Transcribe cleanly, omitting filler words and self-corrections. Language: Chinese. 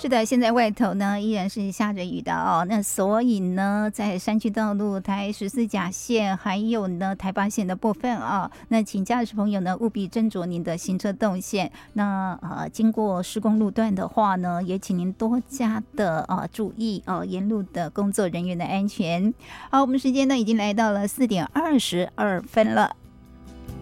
的，现在外头呢依然是下着雨的哦。那所以呢，在山区道路、台14甲线还有呢台8线的部分啊，那请驾驶朋友呢务必斟酌您的行车动线。那经过施工路段的话呢，也请您多加的注意沿路的工作人员的安全。好，我们时间呢已经来到了4点22分了。